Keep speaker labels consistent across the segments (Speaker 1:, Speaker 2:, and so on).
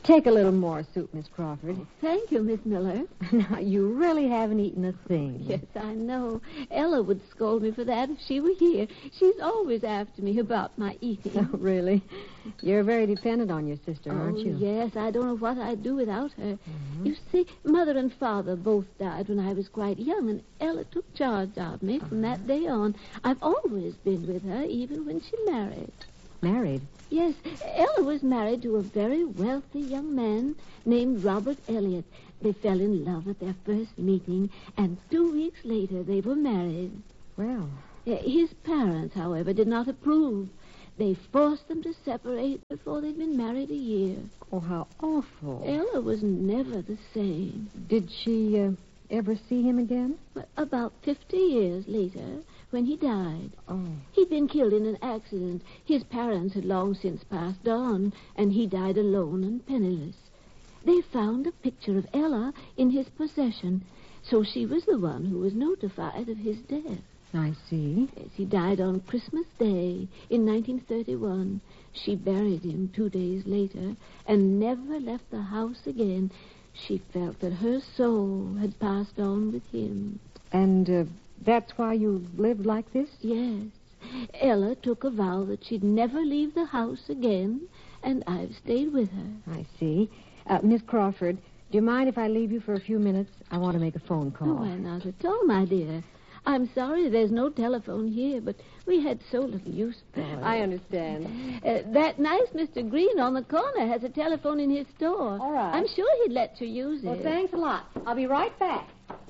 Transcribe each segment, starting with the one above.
Speaker 1: Take a little more soup, Miss Crawford.
Speaker 2: Thank you, Miss Miller.
Speaker 1: Now, you really haven't eaten a thing.
Speaker 2: Yes, I know. Ella would scold me for that if she were here. She's always after me about my eating.
Speaker 1: Oh, really? You're very dependent on your sister, aren't you?
Speaker 2: Yes, I don't know what I'd do without her.
Speaker 1: Mm-hmm.
Speaker 2: You see, Mother and Father both died when I was quite young, and Ella took charge of me from that day on. I've always been with her, even when she married.
Speaker 1: Married?
Speaker 2: Yes, Ella was married to a very wealthy young man named Robert Elliott. They fell in love at their first meeting, and 2 weeks later they were married.
Speaker 1: Well.
Speaker 2: His parents, however, did not approve. They forced them to separate before they'd been married a year.
Speaker 1: Oh, how awful.
Speaker 2: Ella was never the same.
Speaker 1: Did she ever see him again?
Speaker 2: But about 50 years later, when he died.
Speaker 1: Oh.
Speaker 2: He'd been killed in an accident. His parents had long since passed on, and he died alone and penniless. They found a picture of Ella in his possession, so she was the one who was notified of his death.
Speaker 1: I see.
Speaker 2: Yes, he died on Christmas Day in 1931. She buried him 2 days later and never left the house again. She felt that her soul had passed on with him.
Speaker 1: And that's why you lived like this?
Speaker 2: Yes. Ella took a vow that she'd never leave the house again, and I've stayed with her.
Speaker 1: I see. Miss Crawford, do you mind if I leave you for a few minutes? I want to make a phone call.
Speaker 2: Oh, why not at all, my dear. I'm sorry there's no telephone here, but we had so little use for it.
Speaker 1: I understand.
Speaker 2: That nice Mr. Green on the corner has a telephone in his store.
Speaker 1: All right.
Speaker 2: I'm sure he'd let you use it.
Speaker 1: Well, thanks a lot. I'll be right back.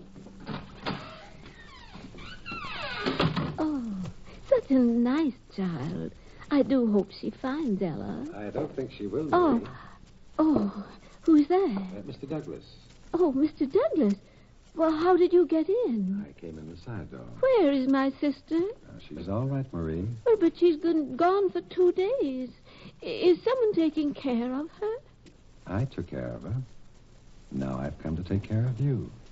Speaker 2: Oh, such a nice child. I do hope she finds Ella.
Speaker 3: I don't think she will,
Speaker 2: Oh.
Speaker 3: Marie.
Speaker 2: Oh, who's that?
Speaker 3: Mr. Douglas.
Speaker 2: Oh, Mr. Douglas. Well, how did you get in?
Speaker 3: I came in the side door.
Speaker 2: Where is my sister?
Speaker 3: She's all right, Marie.
Speaker 2: Well, but she's been gone for 2 days. Is someone taking care of her?
Speaker 3: I took care of her. Now I've come to take care of you.